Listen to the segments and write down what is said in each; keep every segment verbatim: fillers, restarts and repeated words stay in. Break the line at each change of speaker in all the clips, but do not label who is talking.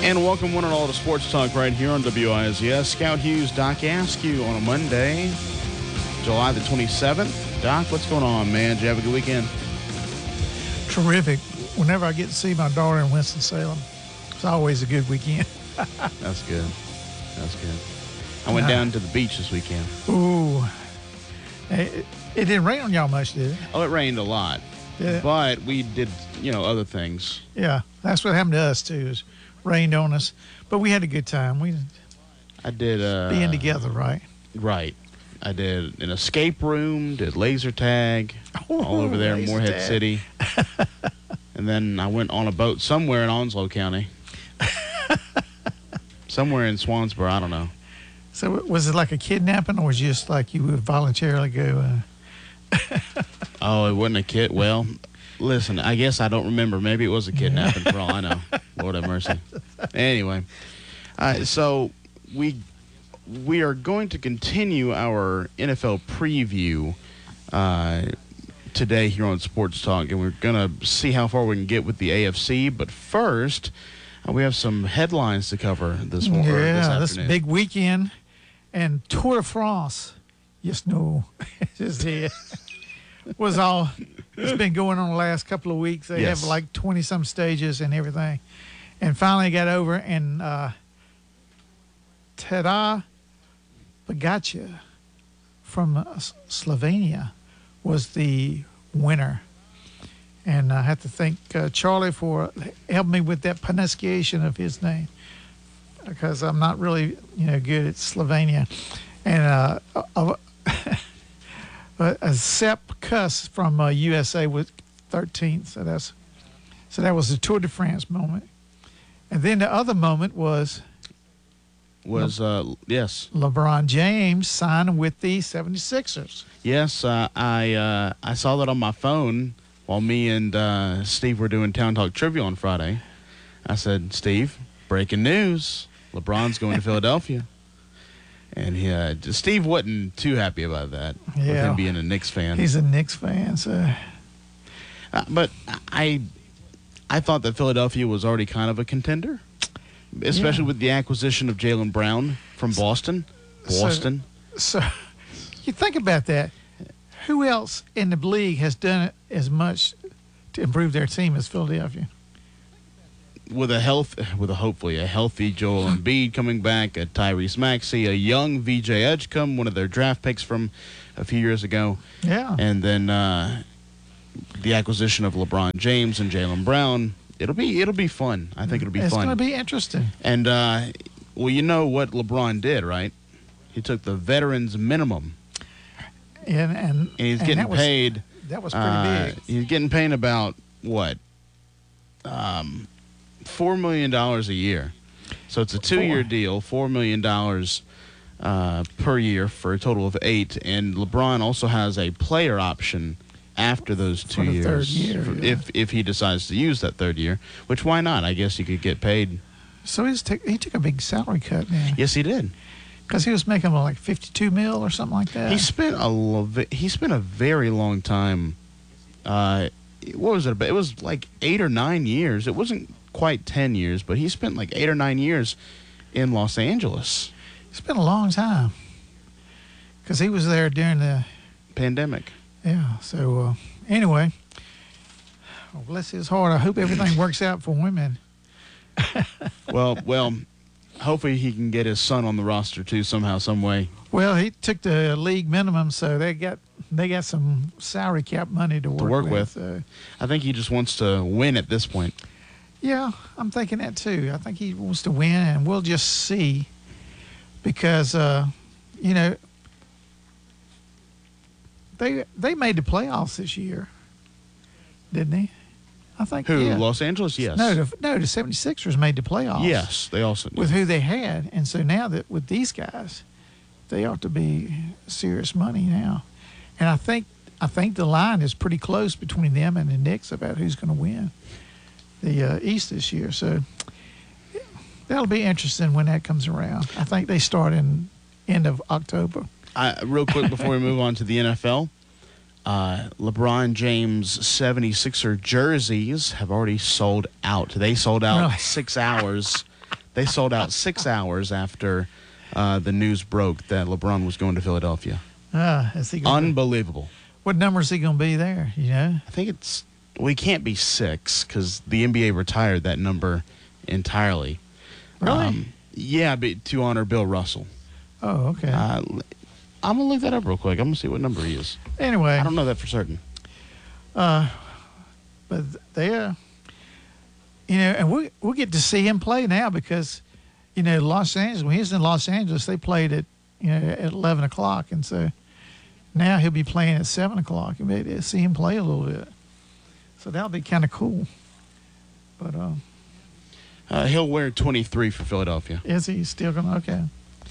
And welcome one and all to Sports Talk right here on W I Z S. Scout Hughes, Doc Askew on a Monday, July the twenty-seventh. Doc, what's going on, man? Did you have a good weekend?
Terrific. Whenever I get to see my daughter in Winston-Salem, it's always a good weekend.
That's good. That's good. I went
Uh,
down to the beach this weekend.
Ooh. It, it didn't rain on y'all much, did it?
Oh, it rained a lot.
Did it?
But we did, you know, other things.
Yeah, that's what happened to us, too, is rained on us. But we had a good time. We
I did. Uh,
being together, right?
Right. I did an escape room, did laser tag all over there in
laser
Morehead
tag.
City. And then I went on a boat somewhere in Onslow County. Somewhere in Swansboro, I don't know.
So was it like a kidnapping, or was it just like you would voluntarily go? Uh...
Oh, it wasn't a kid. Well, listen, I guess I don't remember. Maybe it was a kidnapping for all I know. Lord have mercy. Anyway, uh, so we we are going to continue our N F L preview uh, today here on Sports Talk, and we're going to see how far we can get with the A F C. But first, uh, we have some headlines to cover this morning.
Yeah,
this
this
afternoon.
big weekend. And Tour de France, yes, no, just here, was all, it's been going on the last couple of weeks. They
Yes.
have like twenty-some stages and everything. And finally got over, and uh, Tadej Pogačar from uh, S- Slovenia was the winner. And I have to thank uh, Charlie for helping me with that pronunciation of his name, because I'm not really, you know, good at Slovenia. And uh, uh, uh, Sepp Kuss from uh, U S A was thirteenth. So that's so that was the Tour de France moment. And then the other moment was
was, uh, yes.
LeBron James signing with the seventy-sixers.
Yes, uh, I uh, I saw that on my phone while me and uh, Steve were doing Town Talk Trivia on Friday. I said, Steve, breaking news. LeBron's going to Philadelphia. And he, uh, Steve wasn't too happy about that, with
Yeah.
him being a Knicks fan.
He's a Knicks fan, so
Uh, but I I thought that Philadelphia was already kind of a contender, especially
Yeah.
with the acquisition of Jaylen Brown from Boston.
So-
Boston.
so you think about that. Who else in the league has done it as much to improve their team as Philadelphia?
With a health, with a hopefully a healthy Joel Embiid coming back, a Tyrese Maxey, a young V J Edgecombe, one of their draft picks from a few years ago,
Yeah.
and then uh, the acquisition of LeBron James and Jaylen Brown. It'll be it'll be fun. I think it'll be
it's
fun.
going to be interesting.
And uh, well, you know what LeBron did, right? He took the veterans minimum,
And and,
and he's
and
getting
that was,
paid.
That was pretty
uh,
big.
He's getting paid about what, um, four million dollars a year. So it's a two-year
Four.
deal, four million dollars uh, per year for a total of eight. And LeBron also has a player option after those two
For the
years,
third year,
for-
yeah.
if if he decides to use that third year. Which why not? I guess he could get paid.
So he's t- he took a big salary cut now
Yes, he did.
because he was making like fifty-two mil or something like that.
He spent a lo- he spent a very long time. Uh, what was it? About? It was like eight or nine years. It wasn't quite ten years, but he spent like eight or nine years in Los Angeles.
It's been a long time because he was there during the
Pandemic.
yeah. So uh, anyway, well, bless his heart. I hope everything works out for women.
Well, well, hopefully he can get his son on the roster too somehow, some way.
Well, he took the league minimum, so they got they got some salary cap money to work,
work with.
So,
I think he just wants to win at this point.
yeah, I'm thinking that too. I think he wants to win, and we'll just see because uh, you know they they made the playoffs this year, didn't they? I think
Who?
yeah.
Los Angeles? Yes.
No, the, no, the seventy-sixers made the playoffs.
Yes, they also did.
With who they had, and so now that with these guys, they ought to be serious money now. And I think I think the line is pretty close between them and the Knicks about who's going to win the uh, East this year. So that'll be interesting when that comes around. I think they start in end of October.
I, real quick before we move on to the N F L, uh, LeBron James seventy-sixer jerseys have already sold out. They sold out
Really?
six hours They sold out six hours after uh, the news broke that LeBron was going to Philadelphia.
Uh, is he gonna
Unbelievable.
be, what number is he going to be there? You know,
I think it's well, he can't be six because the N B A retired that number entirely.
really?
Yeah, but to honor Bill Russell.
Oh, okay.
Uh, I'm gonna look that up real quick. I'm gonna see what number he is.
anyway,
I don't know that for certain.
but they, uh, you know, and we we get to see him play now because, you know, Los Angeles. When he was in Los Angeles, they played at you know at eleven o'clock, and so now he'll be playing at seven o'clock. You may see him play a little bit, so that'll be kind of cool. But um,
Uh, he'll wear twenty-three for Philadelphia.
is he still gonna? Okay.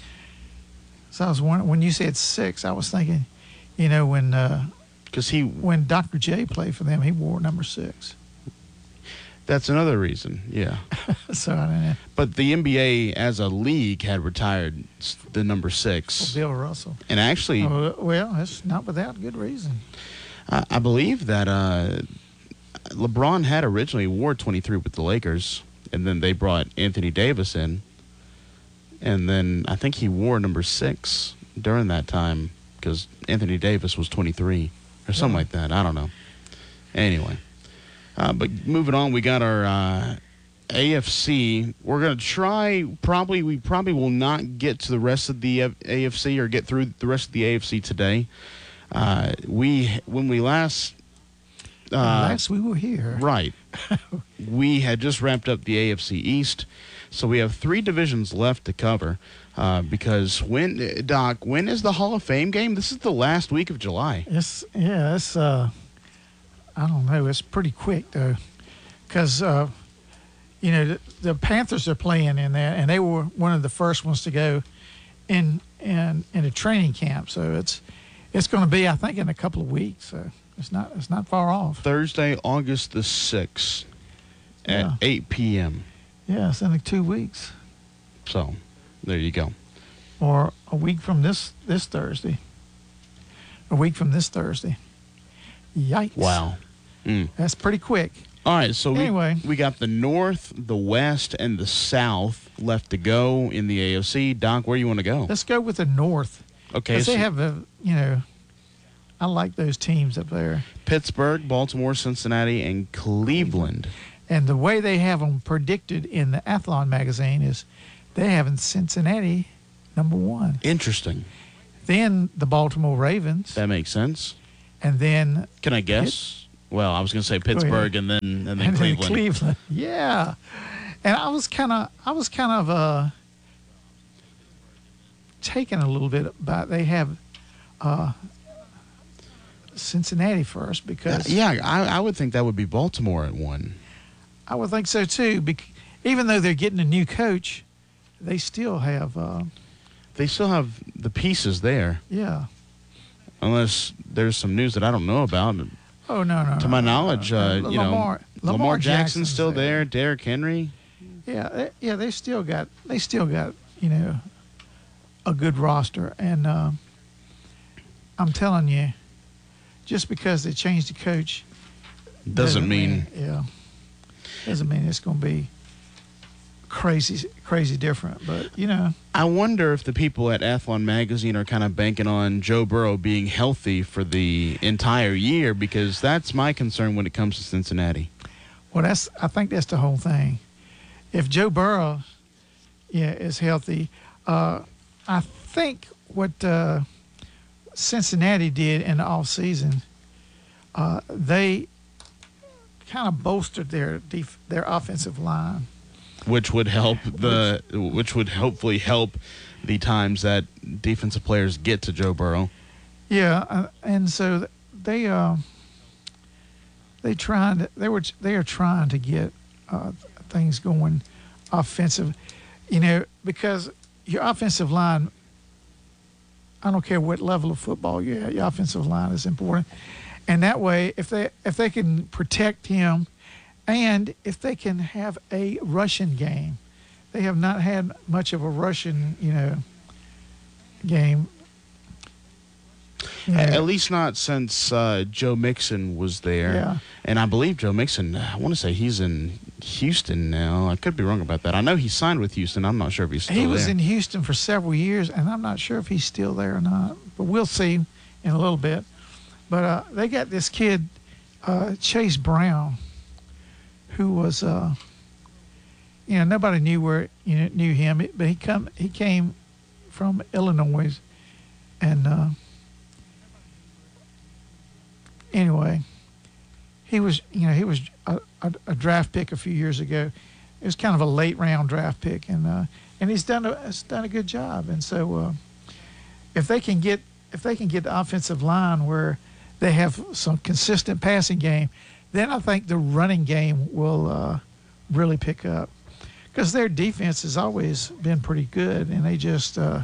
So I was wondering when you said six, I was thinking, you know, when uh,
Because he,
when Doctor J played for them, he wore number six.
that's another reason, yeah.
So I don't know.
But the N B A as a league had retired s- the number six.
Bill Russell.
And actually,
Oh, well, that's not without good reason.
I, I believe that uh, LeBron had originally wore twenty-three with the Lakers, and then they brought Anthony Davis in. And then I think he wore number six during that time because Anthony Davis was twenty-three or something
Yeah.
like that. I don't know. Anyway, uh, but moving on, we got our uh, A F C. We're going to try, probably, we probably will not get to the rest of the A F C or get through the rest of the A F C today. Uh, we, when we last, uh,
Last we were here.
right, we had just wrapped up the A F C East. So we have three divisions left to cover uh, because when, Doc, when is the Hall of Fame game? This is the last week of July.
It's yeah, it's uh, I don't know. It's pretty quick though, because uh, you know the, the Panthers are playing in there, and they were one of the first ones to go in in in a training camp. So it's it's going to be, I think, in a couple of weeks. So it's not it's not far off.
Thursday, August the sixth at
Yeah.
eight p.m.
Yeah, it's in like two weeks
So there you go.
or a week from this this Thursday. A week from this Thursday. Yikes!
Wow. Mm.
That's pretty quick.
All right, so we,
Anyway.
we got the North, the West, and the South left to go in the A F C. Doc, where you want to go?
Let's go with the North.
Okay,
Because
so
they have a, you know, I like those teams up there.
Pittsburgh, Baltimore, Cincinnati, and Cleveland.
And the way they have them predicted in the Athlon magazine is they have in Cincinnati number one.
Interesting.
Then the Baltimore Ravens.
That makes sense.
And then
Can I guess? Well, I was going to say Pittsburgh and then and then
and
Cleveland.
Then Cleveland. Yeah. And I was kind of I was kind of uh taken a little bit by they have uh Cincinnati first because
yeah, I, I would think that would be Baltimore at one.
I would think so too. Bec- even though they're getting a new coach, they still have, uh,
They still have the pieces there,
yeah.
unless there's some news that I don't know about.
Oh no, no.
To
no,
my
no,
knowledge,
no.
uh,
Lamar,
you know,
Lamar,
Lamar Jackson's
Jackson's
still there. Derrick Henry.
Yeah, they, yeah. They still got, they still got, you know, a good roster, and uh, I'm telling you, just because they changed the coach
Doesn't mean
yeah, doesn't mean it's going to be crazy, crazy different. But you know,
I wonder if the people at Athlon Magazine are kind of banking on Joe Burrow being healthy for the entire year, because that's my concern when it comes to Cincinnati.
well, that's I think that's the whole thing. If Joe Burrow, yeah, is healthy, uh, I think what uh, Cincinnati did in the off season, uh, they kind of bolstered their def- their offensive line.
Which would help the, which would hopefully help the times that defensive players get to Joe Burrow.
Yeah, uh, and so th- they uh, they trying to, they were they are trying to get uh, things going offensive, you know, because your offensive line. I don't care what level of football you're at, your offensive line is important, and that way, if they if they can protect him, and if they can have a rushing game, they have not had much of a rushing, you know, game. You know,
At least not since uh, Joe Mixon was there.
Yeah.
And I believe Joe Mixon, I want to say he's in Houston now. I could be wrong about that. I know he signed with Houston. I'm not sure if he's still
He was
there.
in Houston for several years, and I'm not sure if he's still there or not. But we'll see in a little bit. But uh, they got this kid, uh, Chase Brown, who was, uh, you know, nobody knew where you know, knew him, but he come he came from Illinois, and uh, anyway, he was you know he was a, a, a draft pick a few years ago. It was kind of a late round draft pick, and uh, and he's done a has done a good job. And so, uh, if they can get if they can get the offensive line where they have some consistent passing game, then I think the running game will uh, really pick up, because their defense has always been pretty good, and they just uh,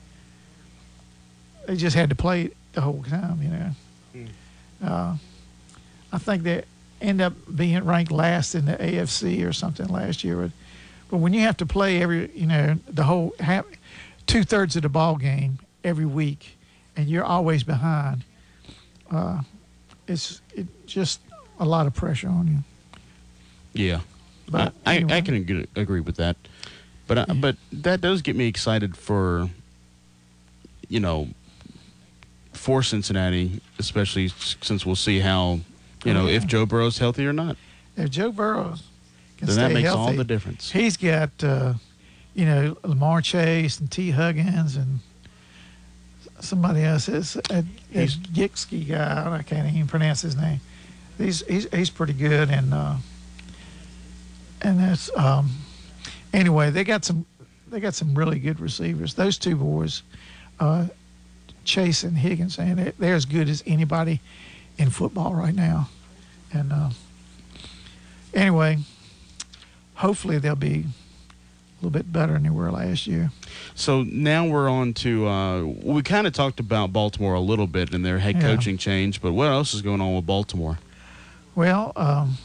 they just had to play it the whole time, you know. Mm. Uh, I think they end up being ranked last in the A F C or something last year, but, but when you have to play every, you know, the whole half, two thirds of the ball game every week, and you're always behind, uh, it's it just a lot of pressure on you.
Yeah,
but
I,
anyway.
I, I can agree, agree with that, but I, but that does get me excited for, you know, for Cincinnati, especially since we'll see how, you know,
oh, yeah.
if Joe Burrow's healthy or not.
If Joe Burrow can
Then
stay
that makes
healthy,
all the difference.
He's got, uh, you know, Lamar Chase and T. Huggins and somebody else. Is a, a Gixky guy. I can't even pronounce his name. He's he's he's pretty good, and uh, and that's um, anyway. They got some they got some really good receivers. Those two boys, uh, Chase and Higgins, and they're, they're as good as anybody in football right now. And uh, anyway, hopefully they'll be a little bit better than they were last year.
So now we're on to uh, we kind of talked about Baltimore a little bit and their head
Yeah.
coaching change, but what else is going on with Baltimore?
Well, um,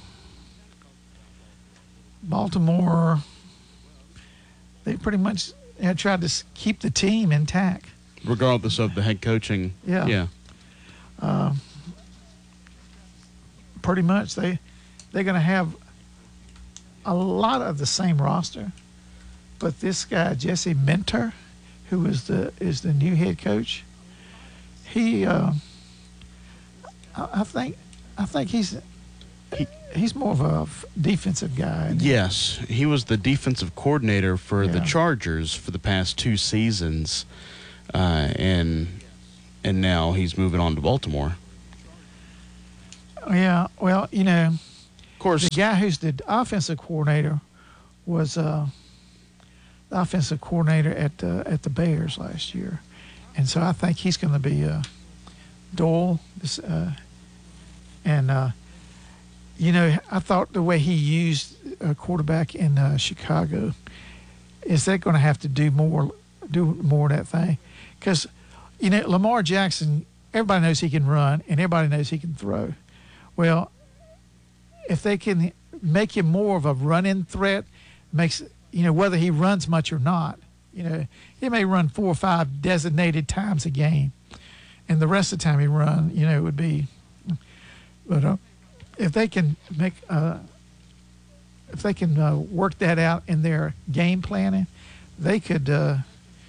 Baltimore, they pretty much had tried to s- keep the team intact.
Regardless of the head coaching,
Yeah.
yeah.
Um, pretty much they they're going to have a lot of the same roster, but this guy Jesse Minter, who is the is the new head coach, he uh, I, I think I think he's he, he's more of a f- defensive guy. isn't he?
Yes, he was the defensive coordinator for the
Yeah.
Chargers for the past two seasons, uh, and and now he's moving on to Baltimore.
Yeah, well, you know,
Of course,
the guy who's the offensive coordinator was uh, the offensive coordinator at uh, at the Bears last year, and so I think he's going to be uh, Doyle. This, uh, and uh, you know, I thought the way he used a quarterback in uh, Chicago, is that going to have to do more do more of that thing? Because you know, Lamar Jackson, everybody knows he can run, and everybody knows he can throw. Well, if they can make him more of a run-in threat, makes you know whether he runs much or not. You know, he may run four or five designated times a game, and the rest of the time he run, you know, it would be. But uh, if they can make, uh, if they can uh, work that out in their game planning, they could uh,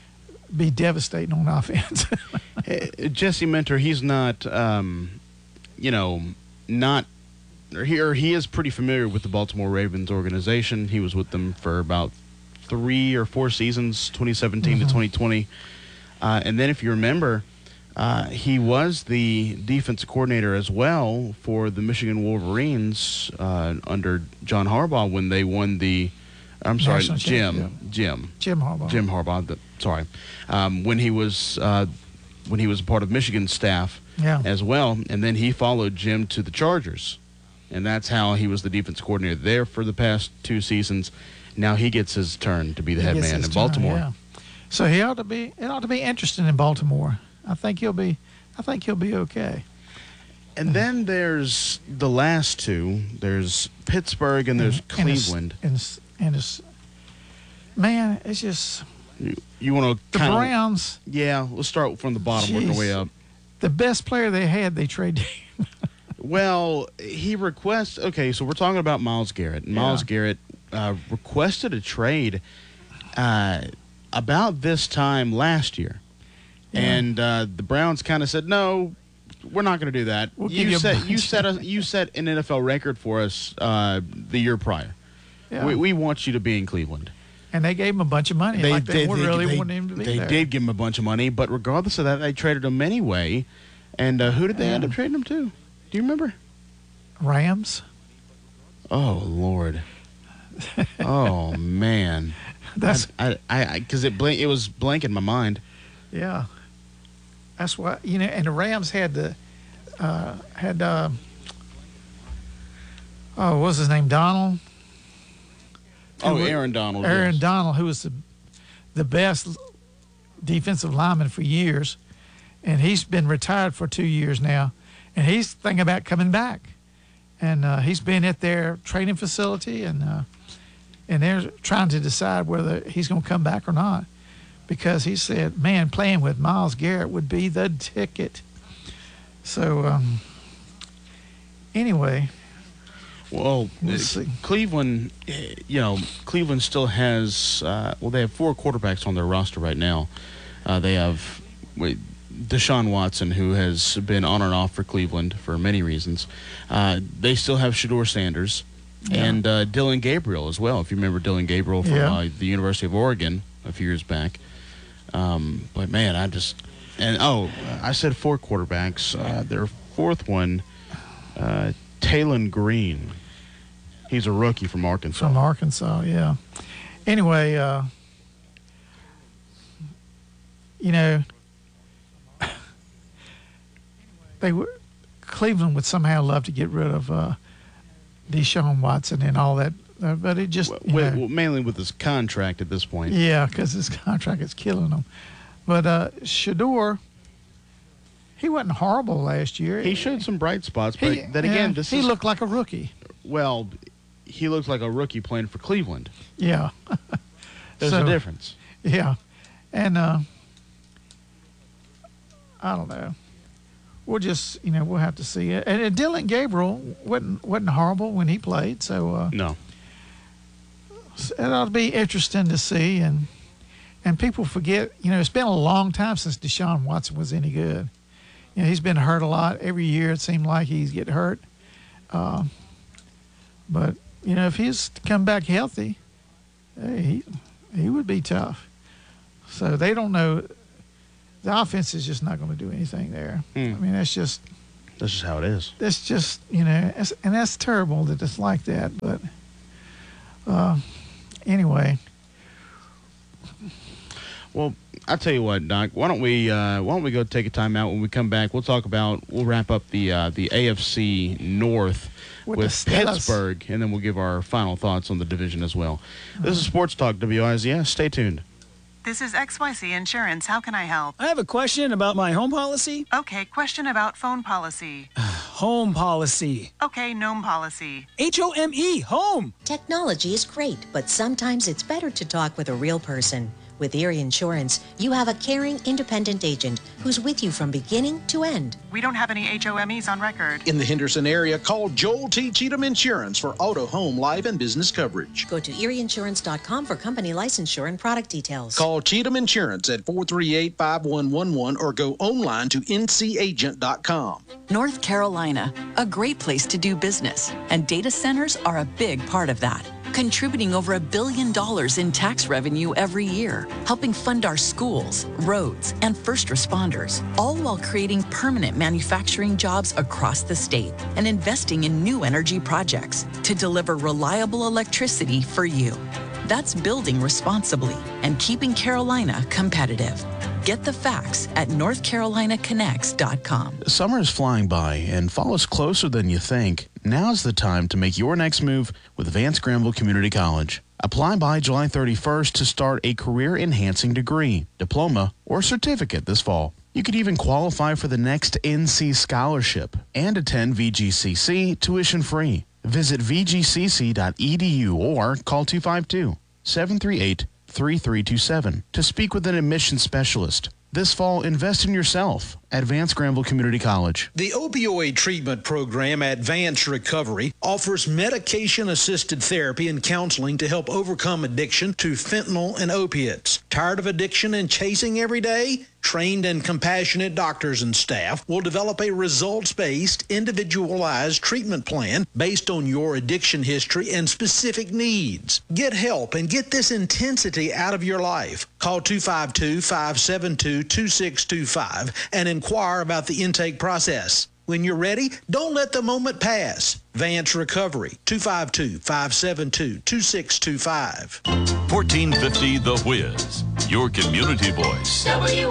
be devastating on offense.
Jesse Minter, he's not, um, you know, not. Or he, or he is pretty familiar with the Baltimore Ravens organization. He was with them for about three or four seasons, twenty seventeen
Mm-hmm.
to twenty twenty. Uh, and then if you remember, uh, he was the defensive coordinator as well for the Michigan Wolverines uh, under John Harbaugh when they won the, I'm sorry,
National
Jim,
championship.
Jim,
Jim Harbaugh.
Jim Harbaugh, the, sorry, um, when he was uh, when he was a part of Michigan's staff
Yeah.
as well. And then he followed Jim to the Chargers. And that's how he was the defense coordinator there for the past two seasons. Now he gets his turn to be the
He
head
gets
man
his
in
turn,
Baltimore.
yeah. So he ought to be. It ought to be interesting in Baltimore. I think he'll be. I think he'll be okay.
And then there's the last two. There's Pittsburgh and there's
And it's-
Cleveland.
And it's, and it's, man, it's just
You, you want
the
to kind of
Browns.
yeah? Let's start from the bottom, work our way
Jeez.
up.
The best player they had, they traded.
Well, he requests. Okay, so we're talking about Myles Garrett. Myles
Yeah.
Garrett uh, requested a trade uh, about this time last year,
Yeah.
and uh, the Browns kind of said, "No, we're not going to do that.
We'll give
you
you a
set
bunch."
you set a, you set an N F L record for us uh, the year prior.
Yeah.
We, we want you to be in Cleveland."
And they gave him a bunch of money. like they, would really
they,
want him to be
they
there.
did give him a bunch of money, but regardless of that, they traded him anyway. And uh, who did they end up trading him to? Do you remember?
Rams.
Oh Lord. Oh man.
That's
I I because it blank it was blank in my mind.
yeah. That's why you know. And the Rams had the uh, had uh, oh, what was his name? Donald.
Oh,
Who-
Aaron Donald.
Aaron
yes.
Donald, who was the the best defensive lineman for years, and he's been retired for two years now, and he's thinking about coming back, and uh, he's been at their training facility, and uh, and they're trying to decide whether he's going to come back or not, because he said, "Man, playing with Myles Garrett would be the ticket." So um, anyway,
Well,
We'll
uh,
see.
Cleveland, eh, you know, Cleveland still has. Uh, well, they have four quarterbacks on their roster right now. Uh, they have wait, Deshaun Watson, who has been on and off for Cleveland for many reasons. Uh, they still have Shador Sanders
Yeah.
and uh, Dylan Gabriel as well. If you remember Dylan Gabriel from
Yeah.
uh, the University of Oregon a few years back. Um, but man, I just and oh, I said four quarterbacks. Uh, their fourth one, uh, Talon Green. He's a rookie from Arkansas.
from Arkansas, yeah. Anyway, uh, you know, they were Cleveland would somehow love to get rid of uh, Deshaun Watson and all that, uh, but it just you
With,
know,
well, mainly with his contract at this point.
yeah, because his contract is killing him. But uh, Shador, he wasn't horrible last year.
He showed some bright spots, but
He-
then
yeah,
again, this
he
is
looked like a rookie.
well, he looks like a rookie playing for Cleveland.
Yeah.
There's
So-
a difference.
Yeah, and uh, I don't know. We'll just, you know, we'll have to see it. And, and Dylan Gabriel wasn't wasn't horrible when he played, so uh,
No,
it ought to be interesting to see. And and people forget, you know, it's been a long time since Deshaun Watson was any good. You know, he's been hurt a lot every year. It seemed like he's getting hurt. Uh, but you know, if he's to come back healthy, hey, he he would be tough. So they don't know. The offense is just not going to do anything there.
Hmm.
I mean, that's just
that's just how it is.
that's just you know, it's, and that's terrible that it's like that. But uh, anyway,
Well, I tell you what, Doc. Why don't we uh, why don't we go take a time out? When we come back, we'll talk about we'll wrap up the uh, the A F C North
With
with,
the Steelers.
Pittsburgh, and then we'll give our final thoughts on the division as well. This is Sports Talk W I Z S. Stay tuned.
This is X Y Z Insurance. How can I help?
I have a question about my home policy.
Okay, question about phone policy.
Home policy.
Okay, gnome policy.
H O M E, home.
Technology is great, but sometimes it's better to talk with a real person. With Erie Insurance, you have a caring, independent agent who's with you from beginning to end.
We don't have any H O M Es on record.
In the Henderson area, call Joel T. Cheatham Insurance for auto, home, life, and business coverage.
Go to erie insurance dot com for company licensure and product details.
Call Cheatham Insurance at four three eight, five one one one or go online to n c agent dot com.
North Carolina, a great place to do business, and data centers are a big part of that, contributing over a billion dollars in tax revenue every year, helping fund our schools, roads, and first responders, all while creating permanent manufacturing jobs across the state and investing in new energy projects to deliver reliable electricity for you. That's building responsibly and keeping Carolina competitive. Get the facts at north carolina connects dot com.
Summer is flying by, and fall is closer than you think. Now's the time to make your next move with Vance Granville Community College. Apply by July thirty-first to start a career-enhancing degree, diploma, or certificate this fall. You could even qualify for the next N C scholarship and attend V G C C tuition-free. Visit v g c c dot e d u or call two five two, seven three eight, three three two seven to speak with an admissions specialist. This fall, invest in yourself at Vance Granville Community College.
The opioid treatment program at Vance Recovery offers medication-assisted therapy and counseling to help overcome addiction to fentanyl and opiates. Tired of addiction and chasing every day? Trained and compassionate doctors and staff will develop a results-based, individualized treatment plan based on your addiction history and specific needs. Get help and get this intensity out of your life. Call two five two, five seven two, two six two five and inquire about the intake process. When you're ready, don't let the moment pass. Vance Recovery, two five two, five seven two, two six two five.
fourteen fifty The Whiz, your community voice.